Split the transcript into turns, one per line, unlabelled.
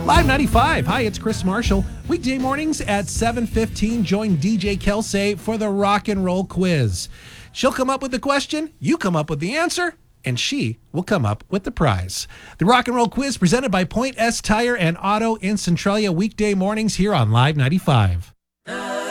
Live 95. Hi, it's Chris Marshall. Weekday mornings at 7:15. Join DJ Kelsey for the Rock and Roll Quiz. She'll come up with the question, you come up with the answer, and she will come up with the prize. The Rock and Roll Quiz presented by Point S Tire and Auto in Centralia. Weekday mornings here on Live 95.